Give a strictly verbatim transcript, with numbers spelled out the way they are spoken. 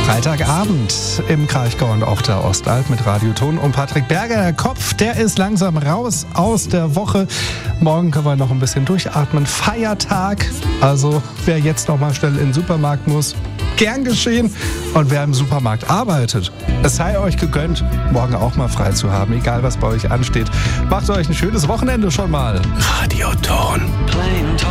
Freitagabend im Kraichgau und auf der Ostalb mit Radio Ton und Patrick Berger. Der Kopf, der ist langsam raus aus der Woche. Morgen können wir noch ein bisschen durchatmen. Feiertag. Also wer jetzt noch mal schnell in den Supermarkt muss, gern geschehen. Und wer im Supermarkt arbeitet, es sei euch gegönnt, morgen auch mal frei zu haben, egal was bei euch ansteht. Macht euch ein schönes Wochenende schon mal. Radio Ton.